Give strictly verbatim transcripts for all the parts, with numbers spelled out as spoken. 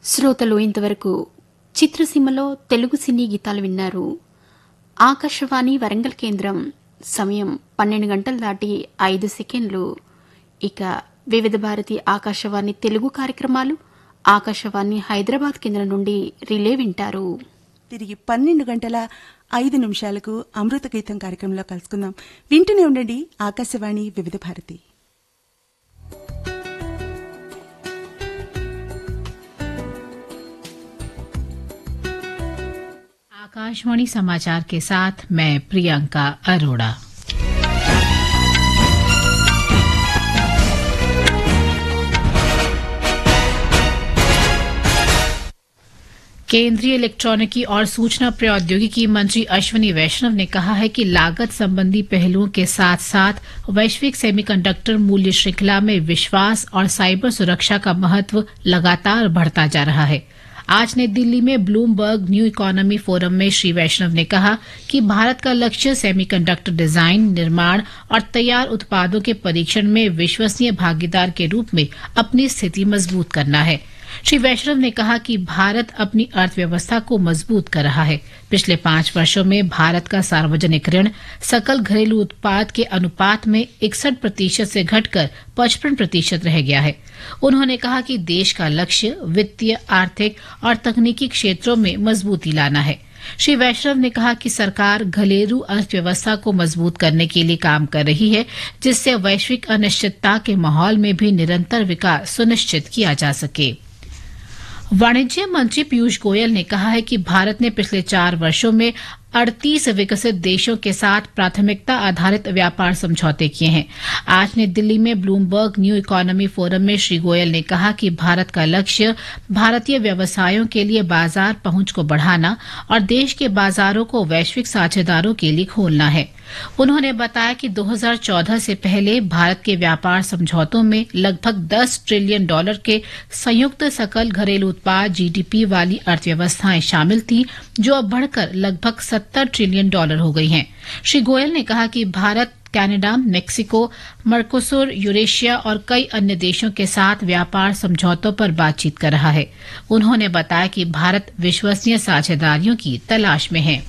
శ్రోతలు ఇంతవరకు చిత్రసీమలో తెలుగు సినీ గీతాలు విన్నారు. ఆకాశవాణి వరంగల్ కేంద్రం సమయం పన్నెండు గంటలు దాటి ఐదు సెకండ్లు. ఇక వివిధ భారతి ఆకాశవాణి తెలుగు కార్యక్రమాలు ఆకాశవాణి హైదరాబాద్ కేంద్రం నుండి రిలే వింటారు. తిరిగి పన్నెండు గంటల ఐదు నిమిషాలకు అమృత గీతం కార్యక్రమంలో కలుసుకుందాం. వింటూనే ఉండండి ఆకాశవాణి వివిధ భారతి. आकाशवाणी समाचार के साथ मैं प्रियंका अरोड़ा। केंद्रीय इलेक्ट्रॉनिकी और सूचना प्रौद्योगिकी मंत्री अश्विनी वैष्णव ने कहा है कि लागत संबंधी पहलुओं के साथ साथ वैश्विक सेमीकंडक्टर मूल्य श्रृंखला में विश्वास और साइबर सुरक्षा का महत्व लगातार बढ़ता जा रहा है। आज नई दिल्ली में ब्लूमबर्ग न्यू इकोनॉमी फोरम में श्री वैष्णव ने कहा कि भारत का लक्ष्य सेमीकंडक्टर डिजाइन, निर्माण और तैयार उत्पादों के परीक्षण में विश्वसनीय भागीदार के रूप में अपनी स्थिति मजबूत करना है। श्री वैष्णव ने कहा कि भारत अपनी अर्थव्यवस्था को मजबूत कर रहा है। पिछले पांच वर्षों में भारत का सार्वजनिक ऋण सकल घरेलू उत्पाद के अनुपात में इकसठ प्रतिशत से घटकर पचपन प्रतिशत रह गया है। उन्होंने कहा कि देश का लक्ष्य वित्तीय, आर्थिक और तकनीकी क्षेत्रों में मजबूती लाना है। श्री वैष्णव ने कहा कि सरकार घरेलू अर्थव्यवस्था को मजबूत करने के लिए काम कर रही है, जिससे वैश्विक अनिश्चितता के माहौल में भी निरंतर विकास सुनिश्चित किया जा सके। वाणिज्य मंत्री पीयूष गोयल ने कहा है कि भारत ने पिछले चार वर्षों में अड़तीस विकसित देशों के साथ प्राथमिकता आधारित व्यापार समझौते किए हैं। आज नई दिल्ली में ब्लूमबर्ग न्यू इकोनॉमी फोरम में श्री गोयल ने कहा कि भारत का लक्ष्य भारतीय व्यवसायों के लिए बाजार पहुंच को बढ़ाना और देश के बाजारों को वैश्विक साझेदारों के लिए खोलना है। उन्होंने बताया कि दो हज़ार चौदह से पहले भारत के व्यापार समझौतों में लगभग दस ट्रिलियन डॉलर के संयुक्त सकल घरेलू उत्पाद जीडीपी वाली अर्थव्यवस्थाएं शामिल थीं, जो अब बढ़कर लगभग सत्तर ट्रिलियन डॉलर हो गई हैं। श्री गोयल ने कहा कि Bharat Canada, Mexico, Mercosur, Eurasia और कई अन्य देशों के साथ व्यापार समझौतों पर बातचीत कर रहा है। उन्होंने बताया कि भारत विश्वसनीय साझेदारियों की तलाश में है।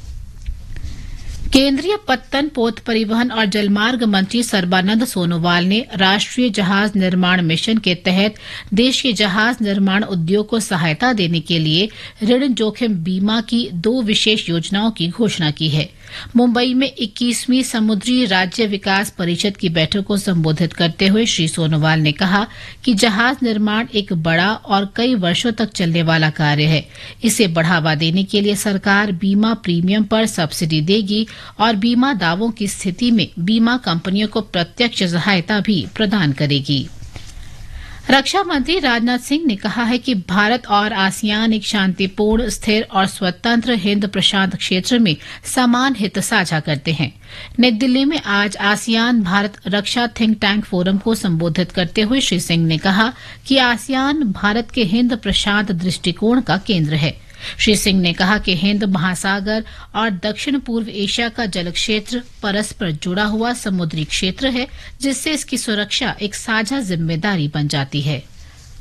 केंद्रीय पत्तन, पोत परिवहन और जलमार्ग मंत्री सर्बानंद सोनोवाल ने राष्ट्रीय जहाज निर्माण मिशन के तहत देश के जहाज निर्माण उद्योग को सहायता देने के लिए ऋण जोखिम बीमा की दो विशेष योजनाओं की घोषणा की है। मुंबई में इक्कीसवीं समुद्री राज्य विकास परिषद की बैठक को संबोधित करते हुए श्री सोनोवाल ने कहा कि जहाज निर्माण एक बड़ा और कई वर्षों तक चलने वाला कार्य है। इसे बढ़ावा देने के लिए सरकार बीमा प्रीमियम पर सब्सिडी देगी और बीमा दावों की स्थिति में बीमा कंपनियों को प्रत्यक्ष सहायता भी प्रदान करेगी। रक्षा मंत्री राजनाथ सिंह ने कहा है कि भारत और आसियान एक शांतिपूर्ण, स्थिर और स्वतंत्र हिंद प्रशांत क्षेत्र में समान हित साझा करते हैं। नई दिल्ली में आज आसियान भारत रक्षा थिंक टैंक फोरम को संबोधित करते हुए श्री सिंह ने कहा कि आसियान भारत के हिंद प्रशांत दृष्टिकोण का केंद्र है। श्री सिंह ने कहा कि हिंद महासागर और दक्षिण पूर्व एशिया का जल क्षेत्र परस्पर जुड़ा हुआ समुद्री क्षेत्र है, जिससे इसकी सुरक्षा एक साझा जिम्मेदारी बन जाती है।